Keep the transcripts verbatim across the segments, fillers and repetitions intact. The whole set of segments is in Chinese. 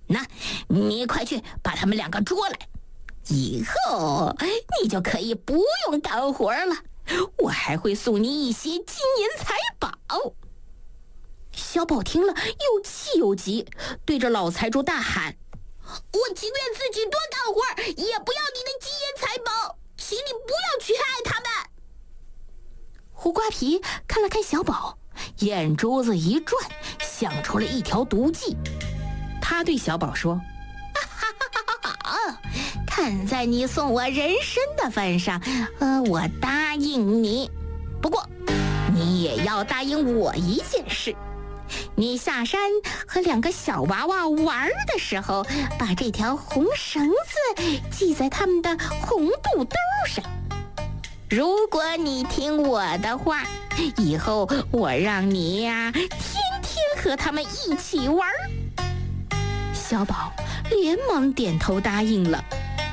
那你快去把他们两个捉来，以后你就可以不用干活了，我还会送你一些金银财宝。小宝听了又气又急，对着老财主大喊：我情愿自己多干活，也不要你的金银财宝，请你不要去害他们。胡瓜皮看了看小宝，眼珠子一转，想出了一条毒计。他对小宝说：哈哈哈哈，看在你送我人参的份上，呃，我答应你。不过你也要答应我一件事，你下山和两个小娃娃玩的时候，把这条红绳子系在他们的红肚兜上。如果你听我的话，以后我让你呀、啊、天天和他们一起玩。小宝连忙点头答应了。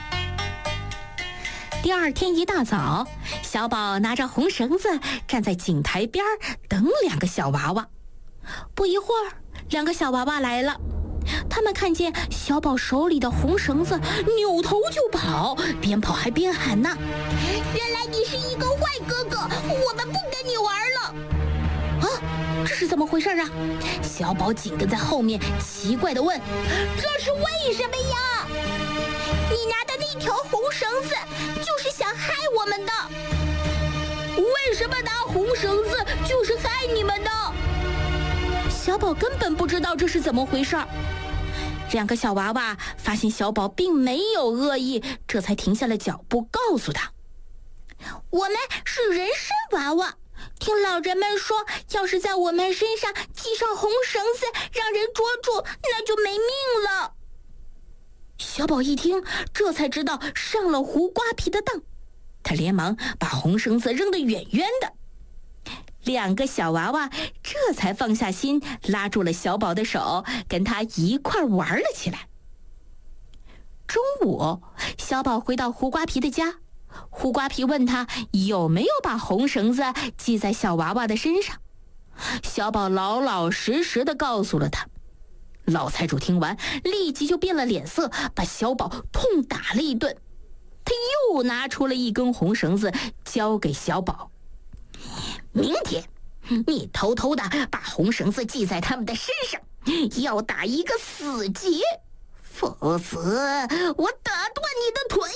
第二天一大早，小宝拿着红绳子站在井台边等两个小娃娃。不一会儿，两个小娃娃来了，他们看见小宝手里的红绳子，扭头就跑，边跑还边喊呢：原来你是一个坏哥哥，我们不跟你玩了。啊，这是怎么回事啊？小宝紧跟在后面，奇怪地问：这是为什么呀？你拿的那条红绳子就是想害我们的。为什么拿红绳子就是害你们的？小宝根本不知道这是怎么回事。两个小娃娃发现小宝并没有恶意，这才停下了脚步，告诉他：我们是人参娃娃，听老人们说，要是在我们身上系上红绳子，让人捉住，那就没命了。小宝一听，这才知道上了胡瓜皮的当，他连忙把红绳子扔得远远的。两个小娃娃这才放下心，拉住了小宝的手，跟他一块玩了起来。中午，小宝回到胡瓜皮的家，胡瓜皮问他有没有把红绳子系在小娃娃的身上。小宝老老实实地告诉了他。老财主听完，立即就变了脸色，把小宝痛打了一顿。他又拿出了一根红绳子，交给小宝。明天你偷偷的把红绳子系在他们的身上，要打一个死结，否则我打断你的腿。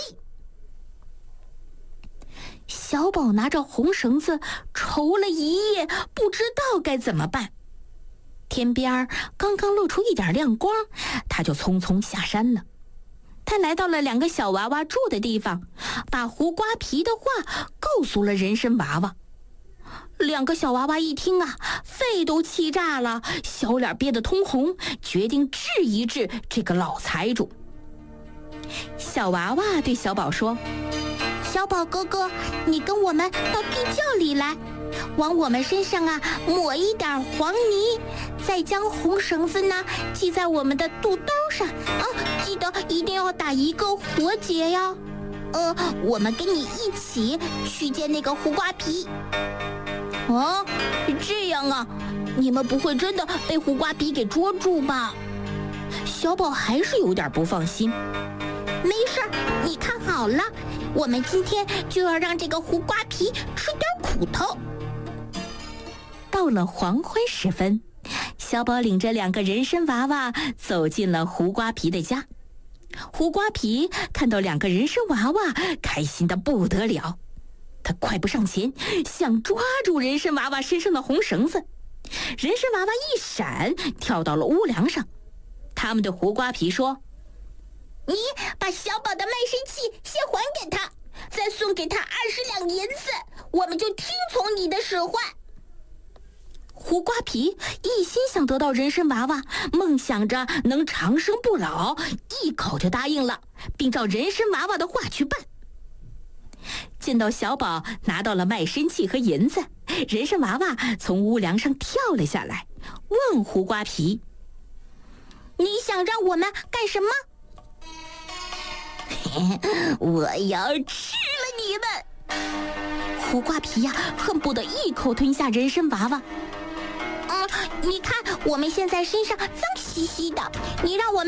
小宝拿着红绳子愁了一夜，不知道该怎么办。天边刚刚露出一点亮光，他就匆匆下山了。他来到了两个小娃娃住的地方，把胡瓜皮的话告诉了人参娃娃。两个小娃娃一听啊，肺都气炸了，小脸憋得通红，决定治一治这个老财主。小娃娃对小宝说：小宝哥哥，你跟我们到地窖里来，往我们身上啊抹一点黄泥，再将红绳子呢系在我们的肚兜上啊，记得一定要打一个活结呀。呃，我们跟你一起去见那个胡瓜皮。哦，这样啊，你们不会真的被胡瓜皮给捉住吧？小宝还是有点不放心。没事，你看好了，我们今天就要让这个胡瓜皮吃点苦头。到了黄昏时分，小宝领着两个人参娃娃走进了胡瓜皮的家。胡瓜皮看到两个人参娃娃，开心得不得了。他快步上前，想抓住人参娃娃身上的红绳子。人参娃娃一闪，跳到了屋梁上。他们对胡瓜皮说：你把小宝的卖身契先还给他，再送给他二十两银子，我们就听从你的使唤。胡瓜皮一心想得到人参娃娃，梦想着能长生不老，一口就答应了，并照人参娃娃的话去办。见到小宝拿到了卖身契和银子，人参娃娃从屋梁上跳了下来，问胡瓜皮：你想让我们干什么？我要吃了你们！胡瓜皮呀，恨不得一口吞下人参娃娃。嗯，你看我们现在身上脏兮兮的，你让我们